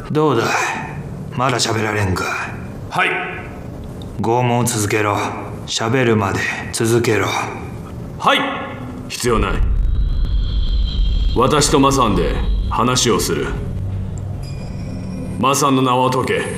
どうだ、まだ喋られんか。 はい。 拷問を続けろ。喋るまで続けろ。 はい。必要ない。私とマサンで話をする。マサンの名を解け。